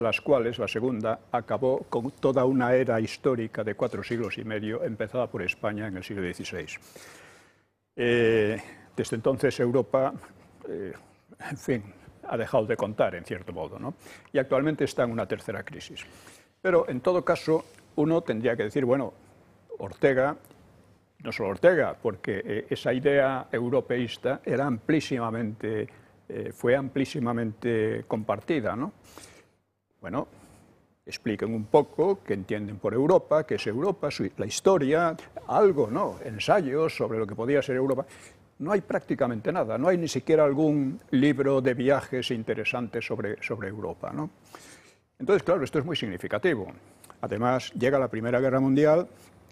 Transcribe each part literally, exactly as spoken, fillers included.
las cuales la segunda acabó con toda una era histórica de cuatro siglos y medio, empezada por España en el siglo dieciséis. Eh, desde entonces Europa, eh, en fin, ha dejado de contar, en cierto modo, ¿no? Y actualmente está en una tercera crisis. Pero, en todo caso, uno tendría que decir, bueno, Ortega, no solo Ortega, porque eh, esa idea europeísta era amplísimamente, eh, fue amplísimamente compartida, ¿no? Bueno, expliquen un poco qué entienden por Europa, qué es Europa, su, la historia, algo, ¿no? Ensayos sobre lo que podía ser Europa. No hay prácticamente nada, no hay ni siquiera algún libro de viajes interesantes sobre, sobre Europa, ¿no? Entonces, claro, esto es muy significativo. Además, llega la Primera Guerra Mundial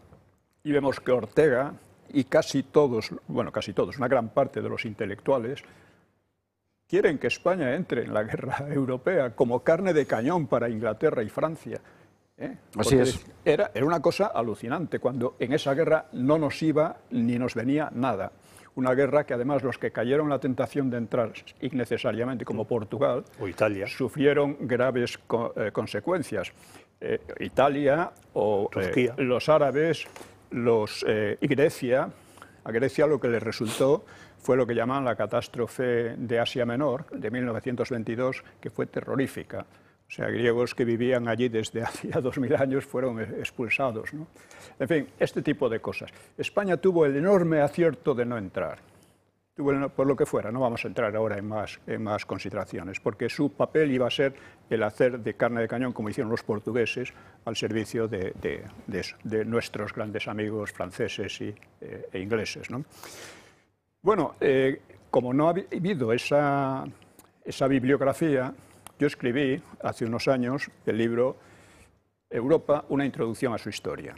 y vemos que Ortega y casi todos, bueno, casi todos, una gran parte de los intelectuales, quieren que España entre en la guerra europea como carne de cañón para Inglaterra y Francia. ¿eh? Así es. Era, era una cosa alucinante, cuando en esa guerra no nos iba ni nos venía nada. Una guerra que además los que cayeron en la tentación de entrar innecesariamente, como Portugal, o Italia, sufrieron graves co eh, consecuencias. Eh, Italia o eh, los árabes, los, eh, y Grecia, a Grecia lo que les resultó fue lo que llaman la catástrofe de Asia Menor, de mil novecientos veintidós, que fue terrorífica. O sea, griegos que vivían allí desde hacía dos mil años fueron expulsados, ¿no? En fin, este tipo de cosas. España tuvo el enorme acierto de no entrar. Tuvo el, por lo que fuera, no vamos a entrar ahora en más, en más consideraciones, porque su papel iba a ser el hacer de carne de cañón, como hicieron los portugueses, al servicio de, de, de, de nuestros grandes amigos franceses y, eh, e ingleses, ¿no? Bueno, eh, como no ha habido esa, esa bibliografía, yo escribí hace unos años el libro Europa, una introducción a su historia.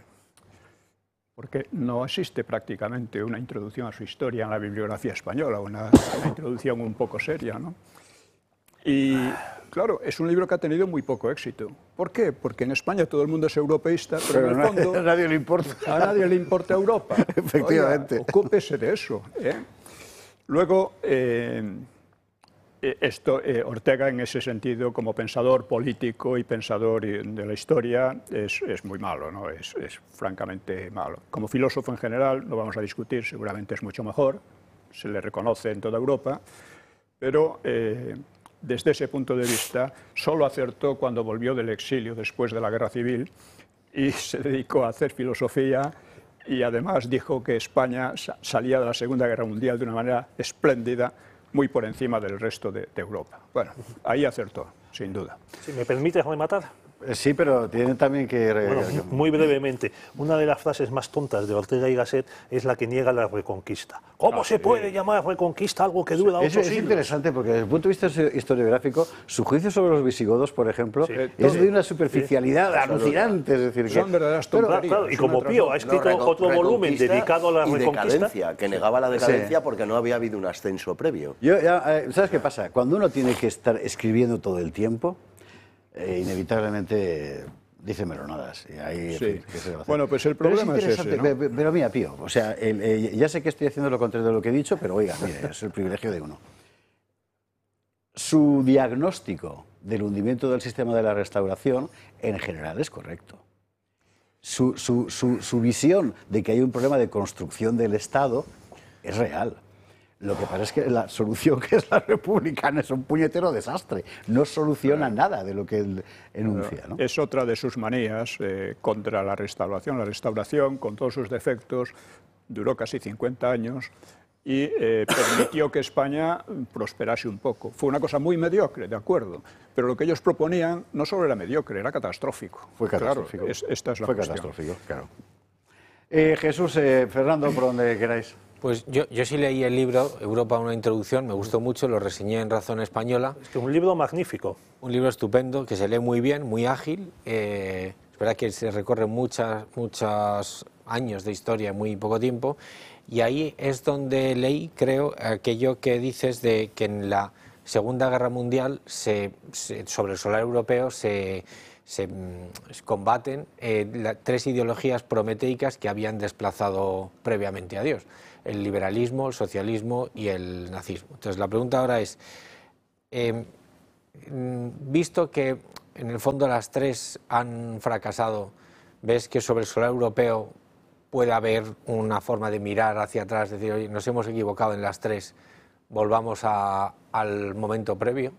Porque no existe prácticamente una introducción a su historia en la bibliografía española, una, una introducción un poco seria, ¿no? Y claro, es un libro que ha tenido muy poco éxito. ¿Por qué? Porque en España todo el mundo es europeísta, pero, pero en el fondo a nadie le importa. A nadie le importa Europa. Efectivamente. Oiga, ocúpese de eso, ¿eh? Luego, eh, esto, eh, Ortega, en ese sentido, como pensador político y pensador de la historia, es, es muy malo, ¿no? Es, es francamente malo. Como filósofo en general, no vamos a discutir, seguramente es mucho mejor, se le reconoce en toda Europa, pero eh, desde ese punto de vista, solo acertó cuando volvió del exilio después de la Guerra Civil y se dedicó a hacer filosofía. Y además dijo que España salía de la Segunda Guerra Mundial de una manera espléndida, muy por encima del resto de, de Europa. Bueno, ahí acertó, sin duda. Si me permites rematar. Sí, pero tienen también que... Bueno, muy brevemente, una de las frases más tontas de Ortega y Gasset es la que niega la reconquista. ¿Cómo ah, se puede sí. llamar reconquista algo que dura ocho siglos? Es interesante porque desde el punto de vista historiográfico, su juicio sobre los visigodos, por ejemplo, sí, es de una superficialidad sí. alucinante. Es decir, son que, verdaderas tonterías. Claro, y como Pío ha escrito no, otro volumen dedicado a la y reconquista... decadencia, que negaba la decadencia sí. porque no había habido un ascenso previo. Yo, ya, eh, ¿sabes qué pasa? Cuando uno tiene que estar escribiendo todo el tiempo, eh, inevitablemente... dice melonadas. Y ahí, sí. en fin, bueno, pues el problema es, es ese, ¿no? Pero, pero mira, Pío, o sea, el, el, ya sé que estoy haciendo lo contrario de lo que he dicho, pero oiga, mire, es el privilegio de uno. Su diagnóstico del hundimiento del sistema de la restauración, en general, es correcto. Su, su, su, su visión de que hay un problema de construcción del Estado es real. Lo que pasa es que la solución que es la republicana es un puñetero desastre. No soluciona claro. nada de lo que él enuncia, ¿no? Es otra de sus manías eh, contra la restauración. La restauración, con todos sus defectos, duró casi cincuenta años y eh, permitió que España prosperase un poco. Fue una cosa muy mediocre, de acuerdo, pero lo que ellos proponían no solo era mediocre, era catastrófico. Fue catastrófico. Claro, es, esta es la Fue cuestión. catastrófico, claro. Eh, Jesús, eh, Fernando, por donde queráis. Pues yo, yo sí leí el libro, Europa, una introducción, me gustó mucho, lo reseñé en Razón Española. Es que un libro magnífico. Un libro estupendo, que se lee muy bien, muy ágil. Eh, es verdad que se recorren muchas, muchos años de historia en muy poco tiempo. Y ahí es donde leí, creo, aquello que dices de que en la Segunda Guerra Mundial, se, se, sobre el solar europeo, se... se combaten eh, la, tres ideologías prometeicas que habían desplazado previamente a Dios: el liberalismo, el socialismo y el nazismo. Entonces la pregunta ahora es, eh, visto que en el fondo las tres han fracasado. ¿Ves que sobre el solar europeo puede haber una forma de mirar hacia atrás, decir, oye, nos hemos equivocado en las tres, volvamos a, al momento previo?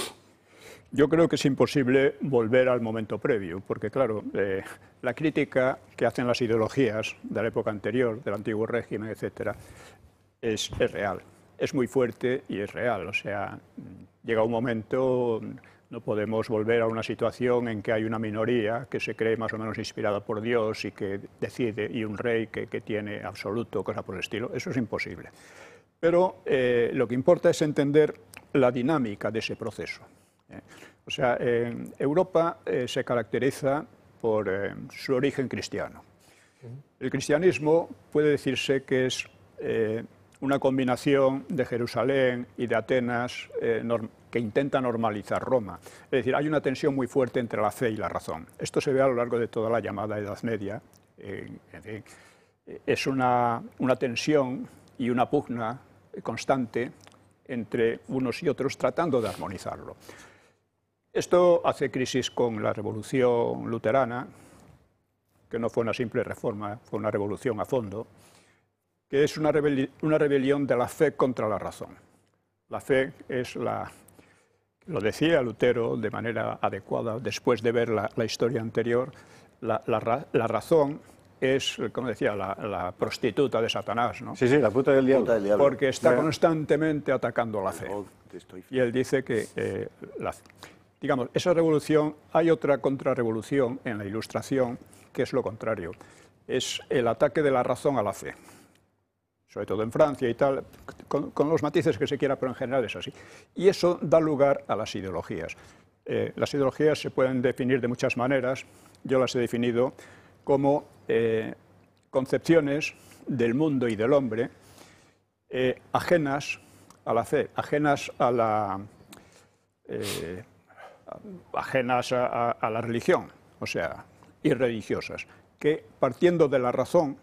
Yo creo que es imposible volver al momento previo, porque claro, eh, la crítica que hacen las ideologías de la época anterior, del antiguo régimen, etcétera, es, es real, es muy fuerte y es real. O sea, llega un momento, no podemos volver a una situación en que hay una minoría que se cree más o menos inspirada por Dios y que decide, y un rey que, que tiene absoluto, cosa por el estilo. Eso es imposible. Pero eh, lo que importa es entender la dinámica de ese proceso. Eh, o sea, eh, Europa eh, se caracteriza por eh, su origen cristiano. El cristianismo puede decirse que es eh, una combinación de Jerusalén y de Atenas eh, que intenta normalizar Roma. Es decir, hay una tensión muy fuerte entre la fe y la razón. Esto se ve a lo largo de toda la llamada Edad Media. Eh, en fin, es una, una tensión y una pugna constante entre unos y otros tratando de armonizarlo. Esto hace crisis con la revolución luterana, que no fue una simple reforma, fue una revolución a fondo, que es una, rebeli una rebelión de la fe contra la razón. La fe es la, lo decía Lutero de manera adecuada después de ver la, la historia anterior, la, la, la razón es, como decía, la, la prostituta de Satanás, ¿no? Sí, sí, la puta del diablo. Puta del diablo. Porque está constantemente atacando la fe. Estoy... Y él dice que, eh, la, digamos, esa revolución, hay otra contrarrevolución en la Ilustración, que es lo contrario. Es el ataque de la razón a la fe. Sobre todo en Francia y tal, con, con los matices que se quiera, pero en general es así. Y eso da lugar a las ideologías. Eh, las ideologías se pueden definir de muchas maneras. Yo las he definido como eh, concepciones del mundo y del hombre eh, ajenas a la fe, ajenas a la, eh, ajenas a, a, a la religión, o sea, irreligiosas, que partiendo de la razón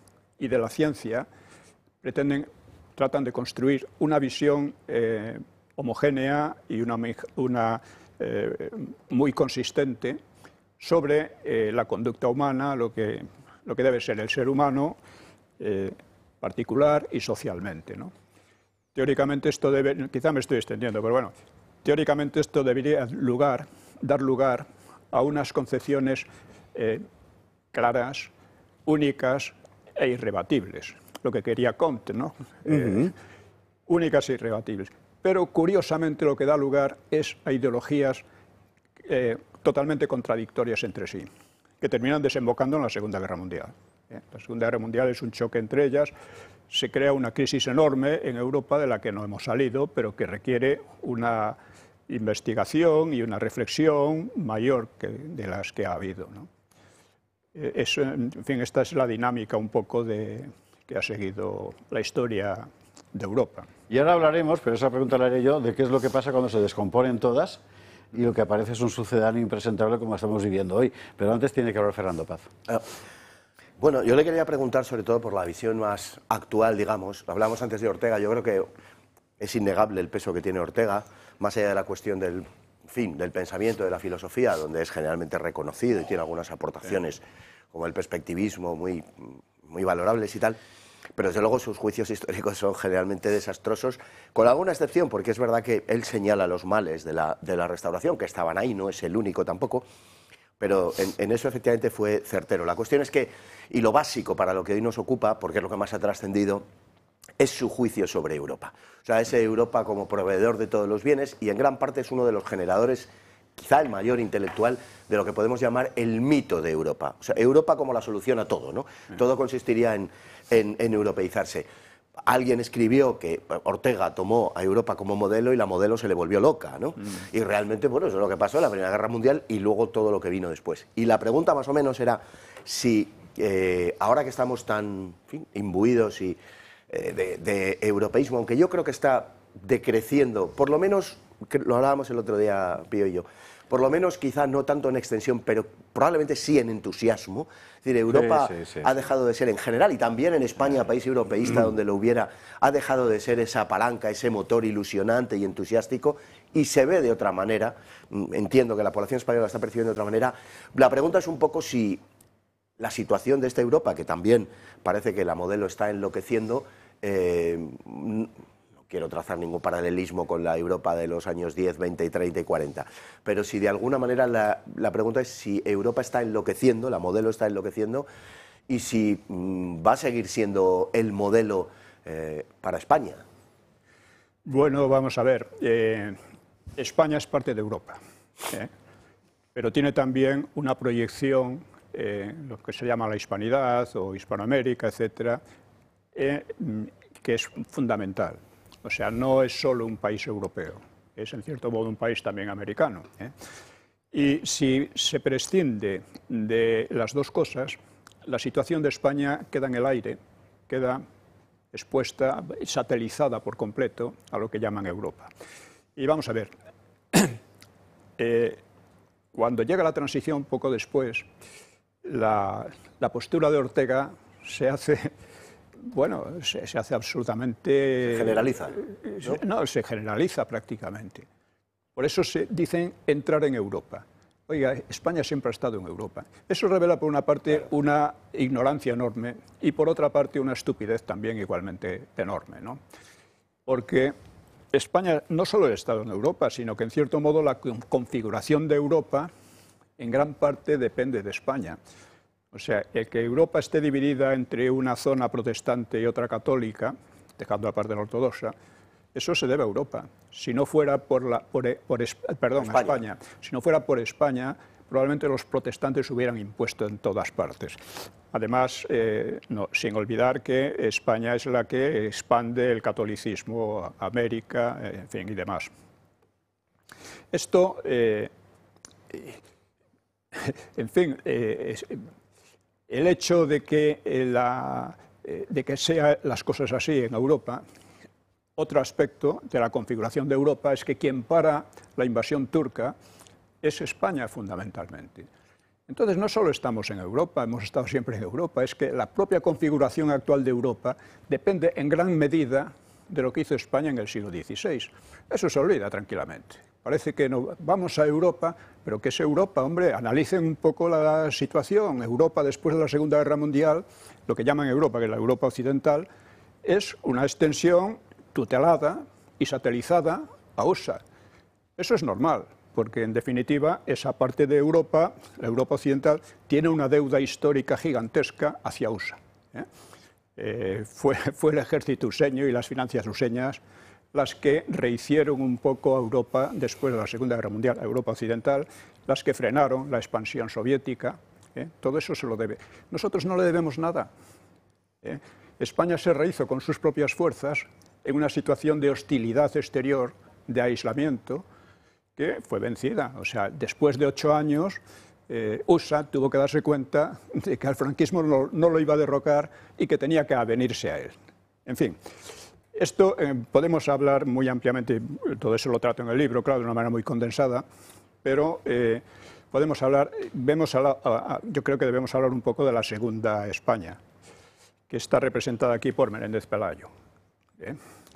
y de la ciencia pretenden, tratan de construir una visión eh, homogénea y una, una eh, muy consistente sobre eh, la conducta humana, lo que, lo que debe ser el ser humano eh, particular y socialmente, ¿no? Teóricamente esto debe, quizá me estoy extendiendo, pero bueno, teóricamente esto debería lugar, dar lugar a unas concepciones eh, claras, únicas e irrebatibles, lo que quería Comte, ¿no? Uh-huh. eh, únicas e irrebatibles. Pero curiosamente lo que da lugar es a ideologías eh, totalmente contradictorias entre sí, que terminan desembocando en la Segunda Guerra Mundial. ¿eh? La Segunda Guerra Mundial es un choque entre ellas, se crea una crisis enorme en Europa de la que no hemos salido, pero que requiere una investigación y una reflexión mayor que de las que ha habido, ¿no? Eh, es, en fin, esta es la dinámica un poco de, que ha seguido la historia de Europa. Y ahora hablaremos, pero esa pregunta la haré yo, de qué es lo que pasa cuando se descomponen todas y lo que aparece es un sucedáneo impresentable como estamos viviendo hoy. Pero antes tiene que hablar Fernando Paz. Ah, bueno, yo le quería preguntar sobre todo por la visión más actual, digamos. Hablamos antes de Ortega, yo creo que es innegable el peso que tiene Ortega, más allá de la cuestión del, en fin, del pensamiento, de la filosofía, donde es generalmente reconocido y tiene algunas aportaciones, como el perspectivismo, muy, muy valorables y tal. Pero desde luego sus juicios históricos son generalmente desastrosos, con alguna excepción, porque es verdad que él señala los males de la, de la restauración, que estaban ahí, no es el único tampoco, pero en, en eso efectivamente fue certero. La cuestión es que, y lo básico para lo que hoy nos ocupa, porque es lo que más ha trascendido, es su juicio sobre Europa. O sea, ese Europa como proveedor de todos los bienes, y en gran parte es uno de los generadores, quizá el mayor intelectual, de lo que podemos llamar el mito de Europa. O sea, Europa como la solución a todo, ¿no? Todo consistiría en, en, en europeizarse. Alguien escribió que Ortega tomó a Europa como modelo y la modelo se le volvió loca, ¿no? Mm. Y realmente, bueno, eso es lo que pasó en la Primera Guerra Mundial y luego todo lo que vino después. Y la pregunta más o menos era si eh, ahora que estamos tan, en fin, imbuidos y, eh, de, de europeísmo, aunque yo creo que está decreciendo, por lo menos, lo hablábamos el otro día Pío y yo, por lo menos quizá no tanto en extensión, pero probablemente sí en entusiasmo. Es decir, Europa sí, sí, sí, ha dejado de ser en general, y también en España, país europeísta donde lo hubiera, ha dejado de ser esa palanca, ese motor ilusionante y entusiástico, y se ve de otra manera. Entiendo que la población española la está percibiendo de otra manera. La pregunta es un poco si la situación de esta Europa, que también parece que la modelo está enloqueciendo, eh, no quiero trazar ningún paralelismo con la Europa de los años diez, veinte, treinta y cuarenta, pero si de alguna manera la, la pregunta es si Europa está enloqueciendo, la modelo está enloqueciendo, y si mmm, va a seguir siendo el modelo eh, para España. Bueno, vamos a ver. Eh, España es parte de Europa, ¿eh? pero tiene también una proyección, eh, lo que se llama la hispanidad o Hispanoamérica, etcétera, eh, que es fundamental. O sea, no es solo un país europeo, es en cierto modo un país también americano, ¿eh? Y si se prescinde de las dos cosas, la situación de España queda en el aire, queda expuesta, satelizada por completo a lo que llaman Europa. Y vamos a ver, eh, cuando llega la transición, poco después, la, la postura de Ortega se hace, bueno, se, se hace absolutamente... Se generaliza, ¿no? No, se generaliza prácticamente. Por eso se dicen entrar en Europa. Oiga, España siempre ha estado en Europa. Eso revela, por una parte, una ignorancia enorme y, por otra parte, una estupidez también igualmente enorme, ¿no? Porque España no solo ha estado en Europa, sino que, en cierto modo, la configuración de Europa, en gran parte, depende de España. O sea, el que Europa esté dividida entre una zona protestante y otra católica, dejando aparte la ortodoxa, eso se debe a Europa. Si no fuera por, la, por, por perdón, España. España, si no fuera por España, probablemente los protestantes hubieran impuesto en todas partes. Además, eh, no, sin olvidar que España es la que expande el catolicismo a América, eh, en fin, y demás. Esto, eh, en fin, eh, es, el hecho de que, eh, la, eh, de que sean las cosas así en Europa. Otro aspecto de la configuración de Europa es que quien para la invasión turca es España fundamentalmente. Entonces no solo estamos en Europa, hemos estado siempre en Europa, es que la propia configuración actual de Europa depende en gran medida de lo que hizo España en el siglo dieciséis. Eso se olvida tranquilamente. Parece que no, vamos a Europa, pero ¿qué es Europa? Hombre, analicen un poco la situación. Europa después de la Segunda Guerra Mundial, lo que llaman Europa, que es la Europa occidental, es una extensión tutelada y satelizada a U S A. Eso es normal, porque en definitiva esa parte de Europa, la Europa occidental, tiene una deuda histórica gigantesca hacia U S A. ¿eh? Eh, fue, fue el ejército useño y las finanzas useñas las que rehicieron un poco a Europa después de la Segunda Guerra Mundial, a Europa occidental, las que frenaron la expansión soviética. ¿eh? Todo eso se lo debe. Nosotros no le debemos nada. ¿eh? España se rehizo con sus propias fuerzas en una situación de hostilidad exterior, de aislamiento, que fue vencida. O sea, después de ocho años, eh, U S A tuvo que darse cuenta de que al franquismo no, no lo iba a derrocar y que tenía que avenirse a él. En fin, esto eh, podemos hablar muy ampliamente, todo eso lo trato en el libro, claro, de una manera muy condensada, pero eh, podemos hablar, vemos a la, a, a, yo creo que debemos hablar un poco de la segunda España, que está representada aquí por Menéndez Pelayo. ¿eh?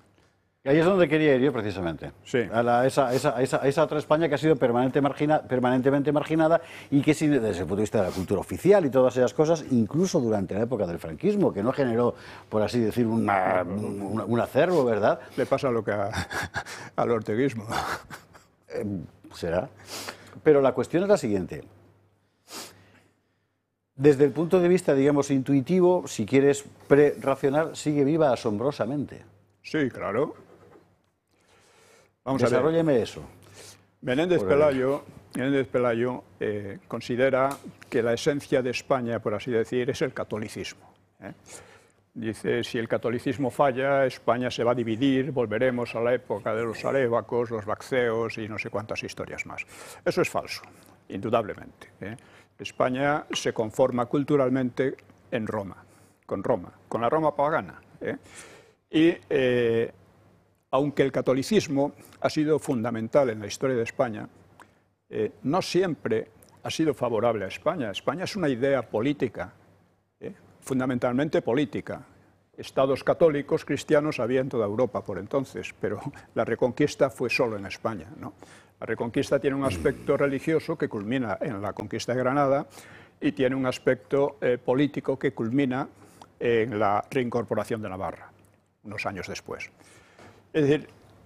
Y ahí es donde quería ir yo, precisamente. Sí. A, la, esa, esa, esa, esa otra España que ha sido permanente margina, permanentemente marginada y que, desde el punto de vista de la cultura oficial y todas esas cosas, incluso durante la época del franquismo, que no generó, por así decir, una, un, un acervo, ¿verdad? Le pasa lo que a, al orteguismo. Eh, será. Pero la cuestión es la siguiente. Desde el punto de vista, digamos, intuitivo, si quieres pre-racional, sigue viva asombrosamente. Sí, claro. Vamos Desarrólleme a ver. eso. Menéndez Pelayo, Menéndez Pelayo eh, considera que la esencia de España, por así decir, es el catolicismo. ¿eh? Dice, si el catolicismo falla, España se va a dividir, volveremos a la época de los arébacos, los vacceos y no sé cuántas historias más. Eso es falso, indudablemente. ¿eh? España se conforma culturalmente en Roma, con Roma, con la Roma pagana. ¿eh? Y eh, aunque el catolicismo ha sido fundamental en la historia de España, eh, no siempre ha sido favorable a España. España es una idea política, eh, fundamentalmente política. estados católicos cristianos había en toda Europa por entonces, pero la Reconquista fue solo en España, ¿no? La Reconquista tiene un aspecto religioso que culmina en la conquista de Granada y tiene un aspecto eh, político que culmina en la reincorporación de Navarra, unos años después. Es decir,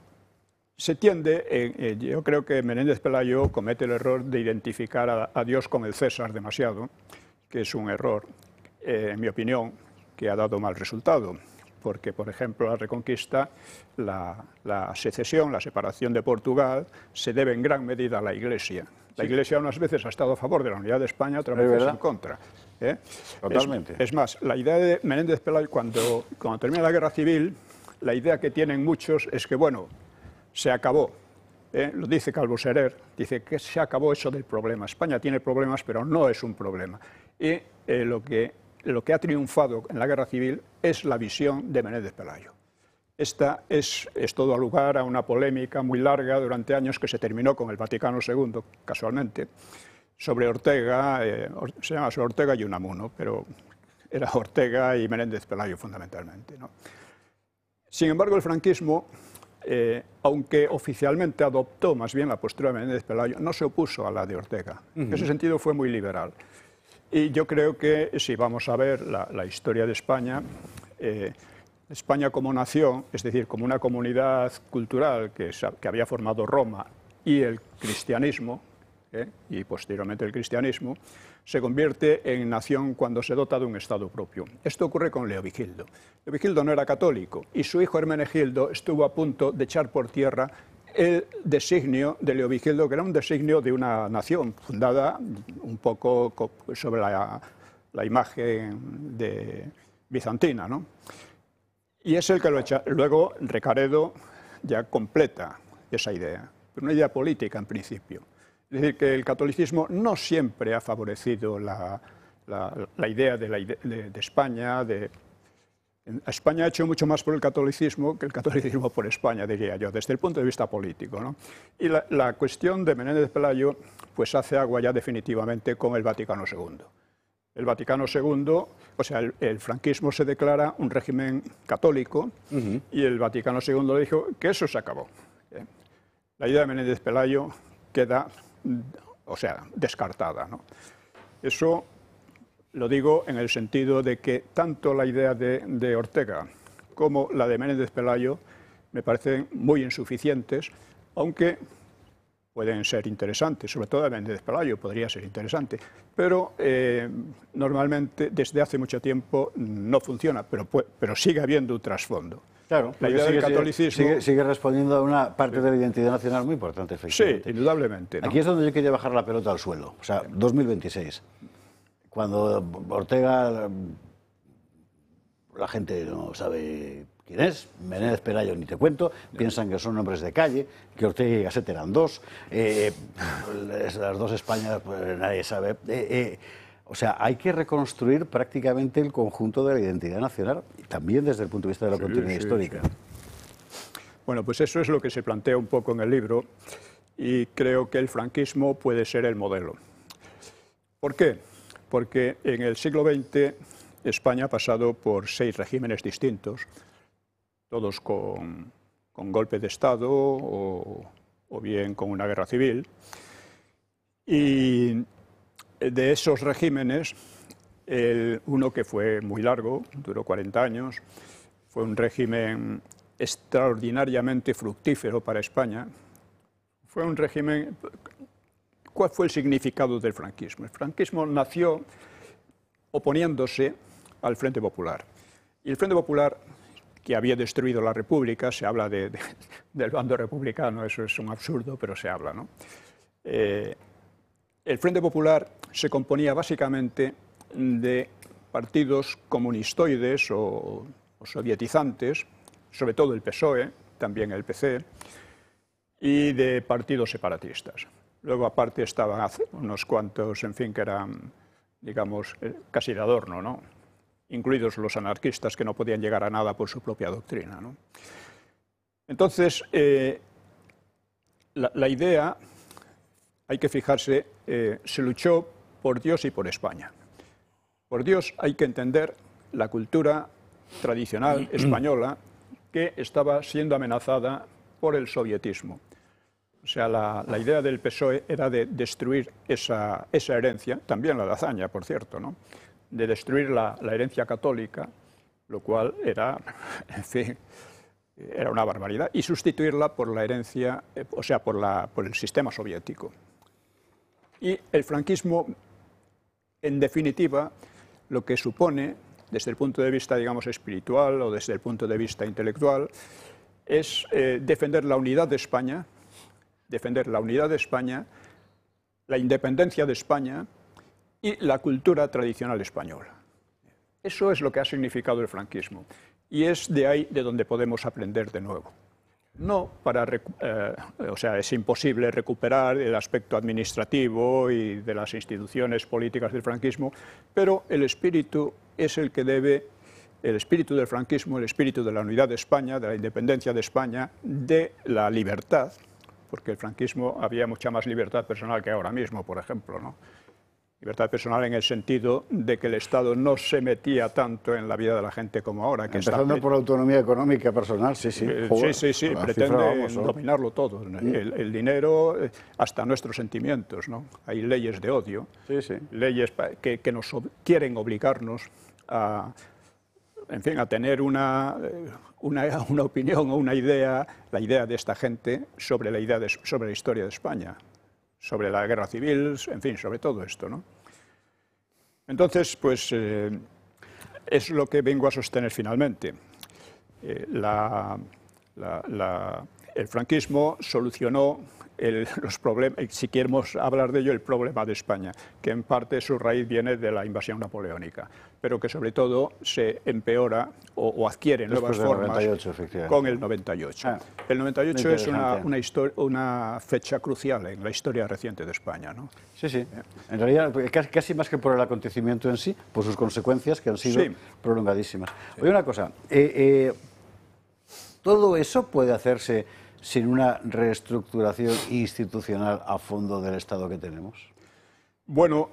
se tiende, en, eh, yo creo que Menéndez Pelayo comete el error de identificar a, a Dios con el César demasiado, que es un error, eh, en mi opinión, que ha dado mal resultado, porque, por ejemplo, la Reconquista, la, la secesión, la separación de Portugal, se debe en gran medida a la Iglesia. La Iglesia unas veces ha estado a favor de la unidad de España, otras veces en contra. ¿eh? Totalmente. Es, es más, la idea de Menéndez Pelayo, cuando, cuando termina la Guerra Civil, la idea que tienen muchos es que, bueno, se acabó. ¿eh? Lo dice Calvo Serer, dice que se acabó eso del problema. España tiene problemas, pero no es un problema. Y eh, lo que... Lo que ha triunfado en la Guerra Civil es la visión de Menéndez Pelayo. Esta es, es todo lugar a una polémica muy larga durante años que se terminó con el Vaticano segundo, casualmente, sobre Ortega, eh, se llama sobre Ortega y Unamuno, pero era Ortega y Menéndez Pelayo fundamentalmente, ¿no? Sin embargo, el franquismo, eh, aunque oficialmente adoptó más bien la postura de Menéndez Pelayo, no se opuso a la de Ortega. Uh-huh. En ese sentido fue muy liberal. Y yo creo que si vamos a ver la, la historia de España, eh, España como nación, es decir, como una comunidad cultural que, que había formado Roma y el cristianismo, eh, y posteriormente el cristianismo, se convierte en nación cuando se dota de un Estado propio. Esto ocurre con Leovigildo. Leovigildo no era católico y su hijo Hermenegildo estuvo a punto de echar por tierra el designio de Leovigildo, que era un designio de una nación fundada un poco sobre la, la imagen de bizantina, ¿no? Y es el que lo echa. Luego Recaredo ya completa esa idea, pero una idea política en principio. Es decir, que el catolicismo no siempre ha favorecido la, la, la idea de, la ide de, de España, de... España ha hecho mucho más por el catolicismo que el catolicismo por España, diría yo, desde el punto de vista político, ¿no? Y la, la cuestión de Menéndez Pelayo pues hace agua ya definitivamente con el Vaticano segundo. El Vaticano segundo, o sea, el, el franquismo se declara un régimen católico, uh-huh, y el Vaticano segundo le dijo que eso se acabó. ¿eh? La idea de Menéndez Pelayo queda, o sea, descartada, ¿no? Eso... Lo digo en el sentido de que tanto la idea de, de Ortega como la de Menéndez Pelayo me parecen muy insuficientes, aunque pueden ser interesantes, sobre todo la de Menéndez Pelayo podría ser interesante, pero eh, normalmente desde hace mucho tiempo no funciona, pero, pero sigue habiendo un trasfondo. Claro, la idea sigue, del catolicismo... Sigue, sigue respondiendo a una parte de la identidad nacional muy importante, efectivamente. Sí, indudablemente, ¿no? Aquí es donde yo quería bajar la pelota al suelo, o sea, dos mil veintiséis. Cuando Ortega, la gente no sabe quién es, Menéndez Pelayo ni te cuento, piensan que son nombres de calle, que Ortega y Gasset eran dos, eh, las dos Españas pues, nadie sabe. Eh, eh, o sea, hay que reconstruir prácticamente el conjunto de la identidad nacional, también desde el punto de vista de la sí, continuidad sí, histórica. Sí. Bueno, pues eso es lo que se plantea un poco en el libro y creo que el franquismo puede ser el modelo. ¿Por qué? Porque en el siglo veinte España ha pasado por seis regímenes distintos, todos con, con golpe de Estado o, o bien con una guerra civil. Y de esos regímenes, el, uno que fue muy largo, duró cuarenta años, fue un régimen extraordinariamente fructífero para España. Fue un régimen... ¿Cuál fue el significado del franquismo? El franquismo nació oponiéndose al Frente Popular. Y el Frente Popular, que había destruido la República, se habla de, de, del bando republicano, eso es un absurdo, pero se habla, ¿no? Eh, el Frente Popular se componía básicamente de partidos comunistoides o, o sovietizantes, sobre todo el P S O E, también el P C, y de partidos separatistas. Luego, aparte, estaban unos cuantos, en fin, que eran, digamos, casi de adorno, ¿no? Incluidos los anarquistas, que no podían llegar a nada por su propia doctrina, ¿no? Entonces, eh, la, la idea, hay que fijarse, eh, se luchó por Dios y por España. Por Dios hay que entender la cultura tradicional española que estaba siendo amenazada por el sovietismo. O sea, la, la idea del P S O E era de destruir esa, esa herencia, también la de Azaña, por cierto, ¿no? De destruir la, la herencia católica, lo cual era, en fin, era una barbaridad, y sustituirla por la herencia, eh, o sea, por, la, por el sistema soviético. Y el franquismo, en definitiva, lo que supone, desde el punto de vista, digamos, espiritual o desde el punto de vista intelectual, es eh, defender la unidad de España, defender la unidad de España, la independencia de España y la cultura tradicional española. Eso es lo que ha significado el franquismo. Y es de ahí de donde podemos aprender de nuevo. No para, eh, o sea, es imposible recuperar el aspecto administrativo y de las instituciones políticas del franquismo, pero el espíritu es el que debe, el espíritu del franquismo, el espíritu de la unidad de España, de la independencia de España, de la libertad, porque el franquismo había mucha más libertad personal que ahora mismo, por ejemplo, ¿no? Libertad personal en el sentido de que el Estado no se metía tanto en la vida de la gente como ahora. Que Empezando está... por la autonomía económica personal, sí, sí. Eh, Joder, sí, sí, sí, pretende vamos, ¿no? dominarlo todo. El, el dinero, hasta nuestros sentimientos, ¿no? Hay leyes de odio, sí, sí. leyes que, que nos ob quieren obligarnos a, en fin, a tener una, una, una opinión o una idea, la idea de esta gente sobre la, idea de, sobre la historia de España, sobre la guerra civil, en fin, sobre todo esto, ¿no? Entonces, pues, eh, es lo que vengo a sostener finalmente. Eh, la, la, la, el franquismo solucionó el, los problemas, si queremos hablar de ello, el problema de España, que en parte su raíz viene de la invasión napoleónica, pero que sobre todo se empeora o, o adquiere nuevas formas noventa y ocho, con el noventa y ocho. Ah, el noventa y ocho es una, una, una fecha crucial en la historia reciente de España, ¿no? Sí, sí. En realidad, casi más que por el acontecimiento en sí, por sus consecuencias que han sido sí. prolongadísimas. Sí. Oye, una cosa, eh, eh, ¿todo eso puede hacerse sin una reestructuración institucional a fondo del Estado que tenemos? Bueno,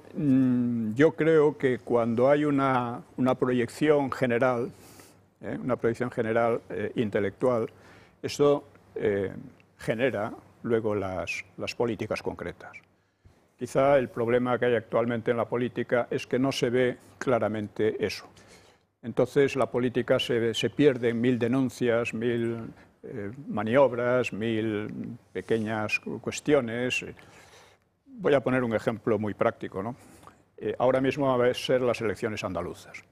yo creo que cuando hay una, una proyección general, ¿eh? una proyección general eh, intelectual, eso eh, genera luego las, las políticas concretas. Quizá el problema que hay actualmente en la política es que no se ve claramente eso. Entonces la política se, se pierde en mil denuncias, mil eh, maniobras, mil pequeñas cuestiones. Voy a poner un ejemplo muy práctico, ¿no? Eh, ahora mismo van a ser las elecciones andaluzas.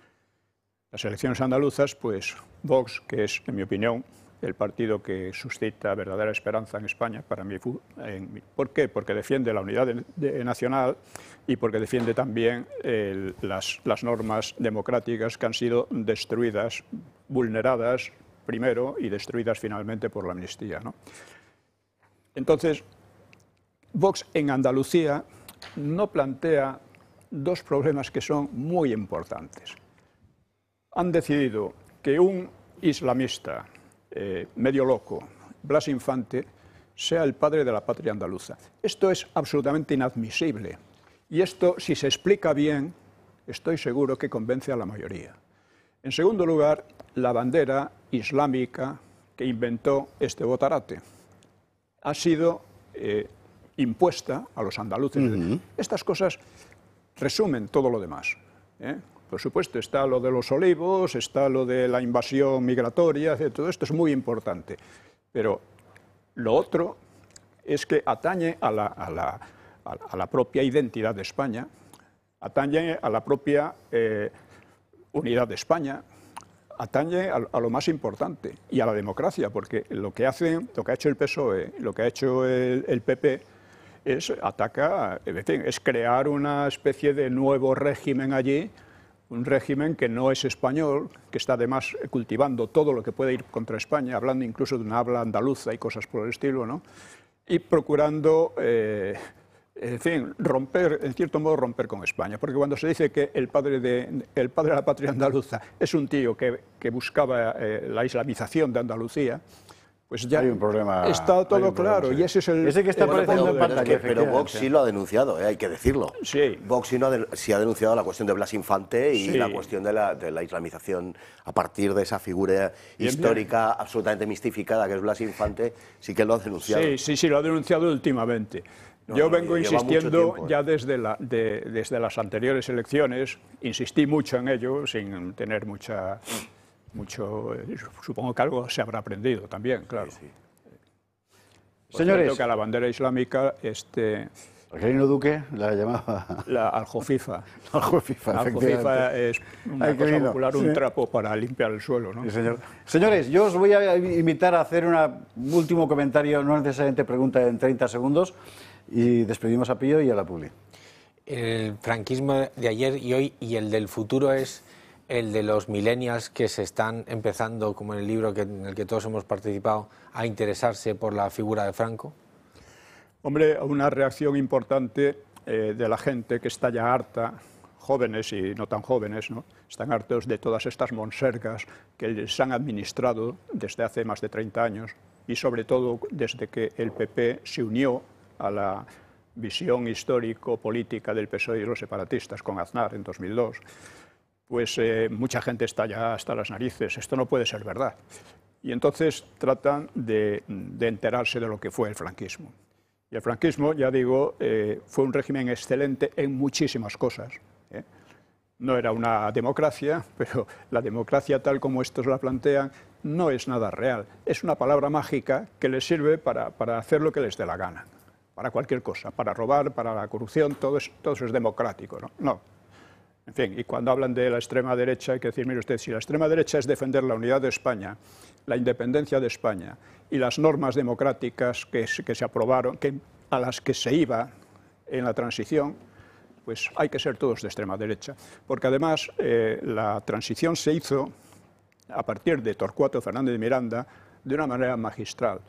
Las elecciones andaluzas, pues Vox, que es, en mi opinión, el partido que suscita verdadera esperanza en España, para mí, en, ¿por qué? Porque defiende la unidad de, de, nacional y porque defiende también el, las, las normas democráticas que han sido destruidas, vulneradas primero y destruidas finalmente por la amnistía, ¿no? Entonces, Vox en Andalucía no plantea dos problemas que son muy importantes. Han decidido que un islamista eh, medio loco, Blas Infante, sea el padre de la patria andaluza. Esto es absolutamente inadmisible. Y esto, si se explica bien, estoy seguro que convence a la mayoría. En segundo lugar, la bandera islámica que inventó este botarate ha sido eh, impuesta a los andaluces. Uh-huh. Estas cosas resumen todo lo demás, ¿eh? Por supuesto, está lo de los olivos, está lo de la invasión migratoria, todo esto es muy importante. Pero lo otro es que atañe a la, a la, a la propia identidad de España, atañe a la propia eh, unidad de España, atañe a, a lo más importante, y a la democracia, porque lo que, hace, lo que ha hecho el P S O E, lo que ha hecho el, el P P, es, ataca, es decir, es crear una especie de nuevo régimen allí, un régimen que no es español, que está además cultivando todo lo que puede ir contra España, hablando incluso de una habla andaluza y cosas por el estilo, ¿no? Y procurando, eh, en fin, romper, en cierto modo romper con España, porque cuando se dice que el padre de, el padre de la patria andaluza es un tío que, que buscaba eh, la islamización de Andalucía, pues ya hay un problema, está todo un problema, claro, sí. y ese es el... Ese que está el apareciendo fondo en de- Pero, es pantalla, que- pero Vox sí lo ha denunciado, eh, hay que decirlo. Sí. Vox sí, no ha, den- sí ha denunciado la cuestión de Blas Infante y Sí. la cuestión de la, de la islamización a partir de esa figura Bien, histórica absolutamente mistificada que es Blas Infante, sí que lo ha denunciado. Sí, sí, sí, lo ha denunciado últimamente. No, Yo no, vengo lleva mucho insistiendo tiempo, ¿eh? ya desde, la, de- desde las anteriores elecciones, insistí mucho en ello sin tener mucha, mucho, eh, supongo que algo se habrá aprendido también, claro. Por Señores. cierto, que a la bandera islámica, este, Angelino Duque la llamaba la aljofifa. algo FIFA, La aljofifa efectivamente. es una Ay, qué cosa lindo. popular, un Sí. trapo para limpiar el suelo, ¿no? Sí, señor. Señores, yo os voy a invitar a hacer una- un último comentario, no necesariamente pregunta en treinta segundos, y despedimos a Pío y a la Publi. El franquismo de ayer y hoy y el del futuro es el de los millennials que se están empezando, como en el libro que, en el que todos hemos participado, a interesarse por la figura de Franco. Hombre, una reacción importante eh, de la gente que está ya harta, jóvenes y no tan jóvenes, ¿no? Están hartos de todas estas monsergas que les han administrado desde hace más de treinta años y sobre todo desde que el P P se unió a la visión histórico-política del P S O E y los separatistas con Aznar en dos mil dos. Pues eh, mucha gente está ya hasta las narices, esto no puede ser verdad. Y entonces tratan de, de enterarse de lo que fue el franquismo. Y el franquismo, ya digo, eh, fue un régimen excelente en muchísimas cosas, ¿eh? No era una democracia, pero la democracia tal como estos la plantean no es nada real. Es una palabra mágica que les sirve para, para hacer lo que les dé la gana, para cualquier cosa, para robar, para la corrupción, todo, es, todo eso es democrático, ¿no? No. En fin, y cuando hablan de la extrema derecha hay que decir, mire usted, si la extrema derecha es defender la unidad de España, la independencia de España y las normas democráticas que, se- que se aprobaron, que, a las que se iba en la transición, pues hay que ser todos de extrema derecha. Porque además eh, la transición se hizo a partir de Torcuato Fernández de Miranda de una manera magistral.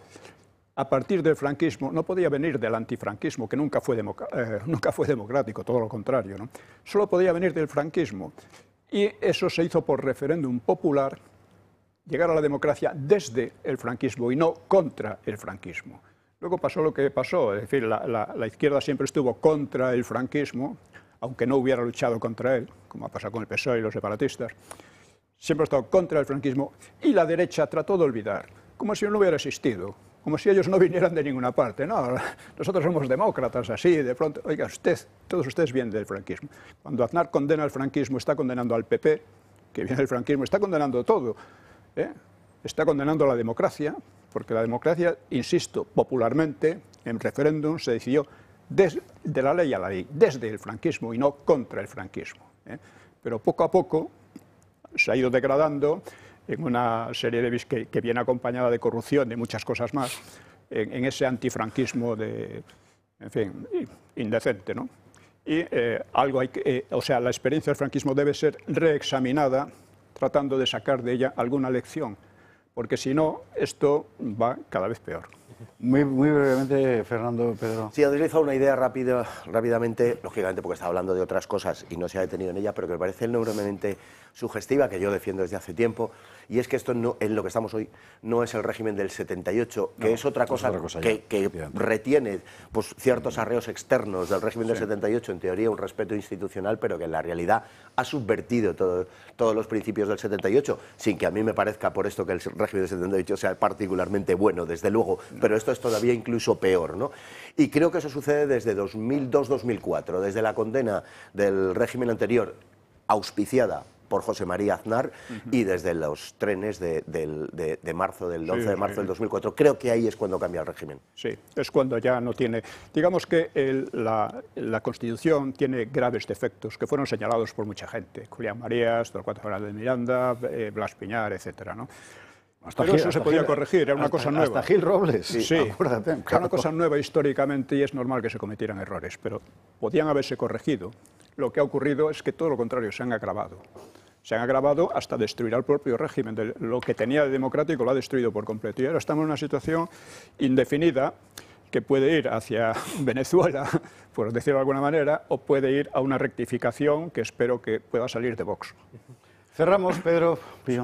A partir del franquismo no podía venir del antifranquismo, que nunca fue, democ- eh, nunca fue democrático, todo lo contrario, ¿no? Solo podía venir del franquismo. Y eso se hizo por referéndum popular, llegar a la democracia desde el franquismo y no contra el franquismo. Luego pasó lo que pasó, es decir, la, la- la izquierda siempre estuvo contra el franquismo, aunque no hubiera luchado contra él, como ha pasado con el P S O E y los separatistas. Siempre ha estado contra el franquismo y la derecha trató de olvidar, como si no hubiera existido, como si ellos no vinieran de ninguna parte. No, nosotros somos demócratas, así, de pronto, oiga, usted, todos ustedes vienen del franquismo. Cuando Aznar condena el franquismo, está condenando al P P, que viene del franquismo, está condenando todo, ¿eh? Está condenando la democracia, porque la democracia, insisto, popularmente, en referéndum se decidió desde de la ley a la ley, desde el franquismo y no contra el franquismo, ¿eh? Pero poco a poco se ha ido degradando en una serie de vis que, que viene acompañada de corrupción, de muchas cosas más, en, en ese antifranquismo de, en fin, indecente, ¿no? Y eh, algo hay que, eh, o sea, la experiencia del franquismo debe ser reexaminada, tratando de sacar de ella alguna lección, porque si no, esto va cada vez peor. Muy, muy brevemente, Fernando, Pedro. Sí, he utilizado una idea rápida, rápidamente, lógicamente porque estaba hablando de otras cosas y no se ha detenido en ella, pero que me parece enormemente sugestiva, que yo defiendo desde hace tiempo, y es que esto no, en lo que estamos hoy no es el régimen del setenta y ocho, que No, es otra es cosa, otra cosa que, ya, que efectivamente. retiene pues, ciertos arreos externos del régimen del setenta y ocho, en teoría un respeto institucional, pero que en la realidad ha subvertido todo, todos los principios del setenta y ocho, sin que a mí me parezca por esto que el régimen del setenta y ocho sea particularmente bueno, desde luego, pero esto es todavía incluso peor, ¿no? Y creo que eso sucede desde dos mil dos dos mil cuatro, desde la condena del régimen anterior, auspiciada por José María Aznar, uh-huh. y desde los trenes de, de, de, de marzo, del sí, once de marzo sí. del dos mil cuatro. Creo que ahí es cuando cambia el régimen. Sí, es cuando ya no tiene... Digamos que el, la, la Constitución tiene graves defectos que fueron señalados por mucha gente. Julián Marías, Torcuato Fernández de Miranda, eh, Blas Piñar, etcétera, ¿no? Hasta Pero Gil, eso se podía Gil, corregir, era una hasta, cosa nueva. Hasta Gil Robles, sí, sí. Acuérdate, Era claro. una cosa nueva históricamente y es normal que se cometieran errores, pero podían haberse corregido. Lo que ha ocurrido es que todo lo contrario, se han agravado. Se han agravado hasta destruir al propio régimen. De lo que tenía de democrático lo ha destruido por completo. Y ahora estamos en una situación indefinida que puede ir hacia Venezuela, por decirlo de alguna manera, o puede ir a una rectificación que espero que pueda salir de Vox. Cerramos, Pedro, Pío.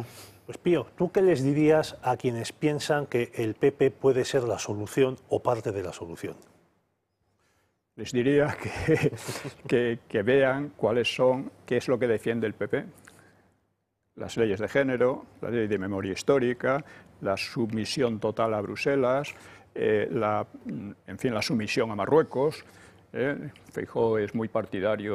Pues Pío, ¿tú qué les dirías a quienes piensan que el P P puede ser la solución o parte de la solución? Les diría que, que, que vean cuáles son, qué es lo que defiende el P P. Las leyes de género, la ley de memoria histórica, la sumisión total a Bruselas, eh, la, en fin, la sumisión a Marruecos. Eh, Feijóo es muy partidario